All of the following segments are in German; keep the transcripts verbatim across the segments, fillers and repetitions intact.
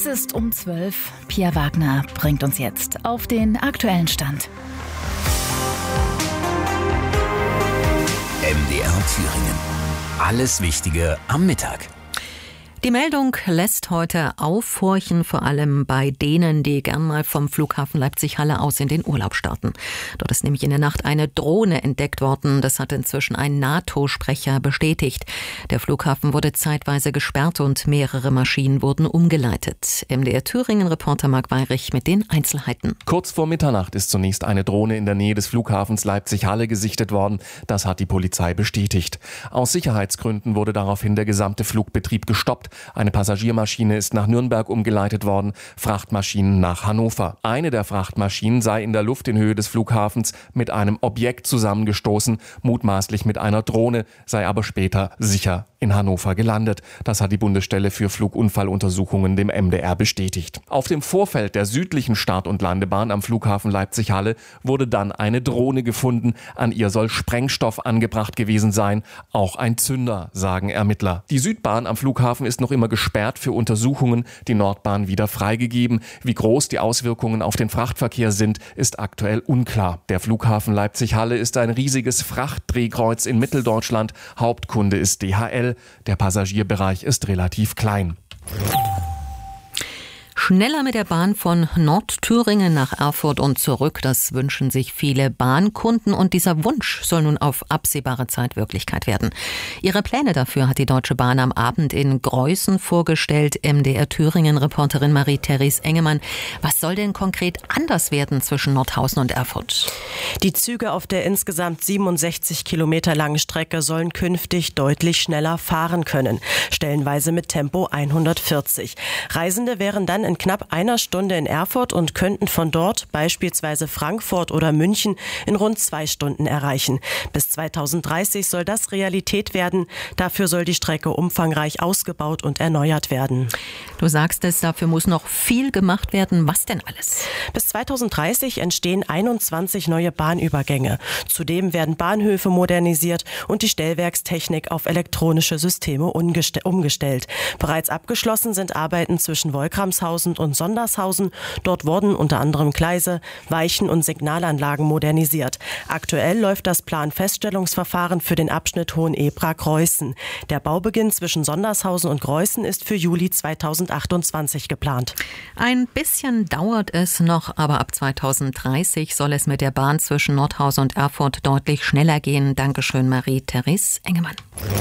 Es ist um zwölf. Pia Wagner bringt uns jetzt auf den aktuellen Stand. M D R Thüringen. Alles Wichtige am Mittag. Die Meldung lässt heute aufhorchen, vor allem bei denen, die gern mal vom Flughafen Leipzig-Halle aus in den Urlaub starten. Dort ist nämlich in der Nacht eine Drohne entdeckt worden. Das hat inzwischen ein NATO-Sprecher bestätigt. Der Flughafen wurde zeitweise gesperrt und mehrere Maschinen wurden umgeleitet. M D R Thüringen-Reporter Marc Weyrich mit den Einzelheiten. Kurz vor Mitternacht ist zunächst eine Drohne in der Nähe des Flughafens Leipzig-Halle gesichtet worden. Das hat die Polizei bestätigt. Aus Sicherheitsgründen wurde daraufhin der gesamte Flugbetrieb gestoppt. Eine Passagiermaschine ist nach Nürnberg umgeleitet worden, Frachtmaschinen nach Hannover. Eine der Frachtmaschinen sei in der Luft in Höhe des Flughafens mit einem Objekt zusammengestoßen, mutmaßlich mit einer Drohne, sei aber später sicher in Hannover gelandet. Das hat die Bundesstelle für Flugunfalluntersuchungen dem M D R bestätigt. Auf dem Vorfeld der südlichen Start- und Landebahn am Flughafen Leipzig-Halle wurde dann eine Drohne gefunden. An ihr soll Sprengstoff angebracht gewesen sein, auch ein Zünder, sagen Ermittler. Die Südbahn am Flughafen ist noch immer gesperrt für Untersuchungen, die Nordbahn wieder freigegeben. Wie groß die Auswirkungen auf den Frachtverkehr sind, ist aktuell unklar. Der Flughafen Leipzig-Halle ist ein riesiges Frachtdrehkreuz in Mitteldeutschland. Hauptkunde ist D H L. Der Passagierbereich ist relativ klein. Schneller mit der Bahn von Nordthüringen nach Erfurt und zurück, das wünschen sich viele Bahnkunden und dieser Wunsch soll nun auf absehbare Zeit Wirklichkeit werden. Ihre Pläne dafür hat die Deutsche Bahn am Abend in Greußen vorgestellt. M D R Thüringen-Reporterin Marie-Therese Engemann. Was soll denn konkret anders werden zwischen Nordhausen und Erfurt? Die Züge auf der insgesamt siebenundsechzig Kilometer langen Strecke sollen künftig deutlich schneller fahren können, stellenweise mit Tempo hundertvierzig. Reisende wären dann in knapp einer Stunde in Erfurt und könnten von dort beispielsweise Frankfurt oder München in rund zwei Stunden erreichen. Bis zweitausenddreißig soll das Realität werden. Dafür soll die Strecke umfangreich ausgebaut und erneuert werden. Du sagst es, dafür muss noch viel gemacht werden. Was denn alles? Bis zweitausenddreißig entstehen einundzwanzig neue Bahnübergänge. Zudem werden Bahnhöfe modernisiert und die Stellwerkstechnik auf elektronische Systeme umgestellt. Bereits abgeschlossen sind Arbeiten zwischen Wolkramshausen und Sondershausen. Dort wurden unter anderem Gleise, Weichen und Signalanlagen modernisiert. Aktuell läuft das Planfeststellungsverfahren für den Abschnitt Hohenebra-Greußen. Der Baubeginn zwischen Sondershausen und Greußen ist für Juli zweitausendachtundzwanzig geplant. Ein bisschen dauert es noch, aber ab zweitausenddreißig soll es mit der Bahn zwischen Nordhausen und Erfurt deutlich schneller gehen. Dankeschön, Marie-Therese Engemann.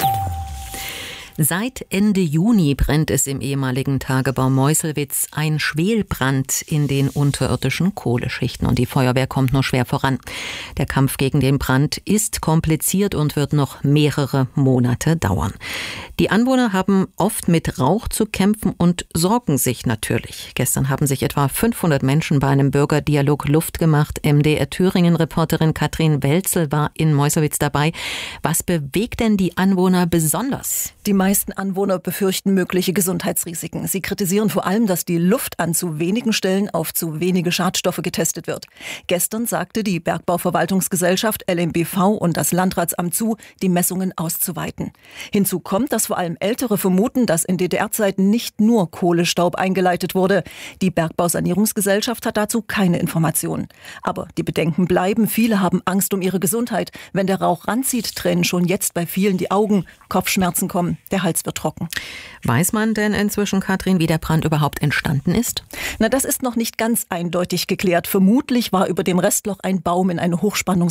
Seit Ende Juni brennt es im ehemaligen Tagebau Meuselwitz, ein Schwelbrand in den unterirdischen Kohleschichten und die Feuerwehr kommt nur schwer voran. Der Kampf gegen den Brand ist kompliziert und wird noch mehrere Monate dauern. Die Anwohner haben oft mit Rauch zu kämpfen und sorgen sich natürlich. Gestern haben sich etwa fünfhundert Menschen bei einem Bürgerdialog Luft gemacht. M D R Thüringen-Reporterin Katrin Welzel war in Meuselwitz dabei. Was bewegt denn die Anwohner besonders? Die meisten Anwohner befürchten mögliche Gesundheitsrisiken. Sie kritisieren vor allem, dass die Luft an zu wenigen Stellen auf zu wenige Schadstoffe getestet wird. Gestern sagte die Bergbauverwaltungsgesellschaft L M B V und das Landratsamt zu, die Messungen auszuweiten. Hinzu kommt, dass vor allem Ältere vermuten, dass in D D R-Zeiten nicht nur Kohlestaub eingeleitet wurde. Die Bergbausanierungsgesellschaft hat dazu keine Informationen. Aber die Bedenken bleiben. Viele haben Angst um ihre Gesundheit. Wenn der Rauch ranzieht, tränen schon jetzt bei vielen die Augen, Kopfschmerzen kommen, der Hals wird trocken. Weiß man denn inzwischen, Katrin, wie der Brand überhaupt entstanden ist? Na, das ist noch nicht ganz eindeutig geklärt. Vermutlich war über dem Restloch ein Baum in eine Hochspannungsleitung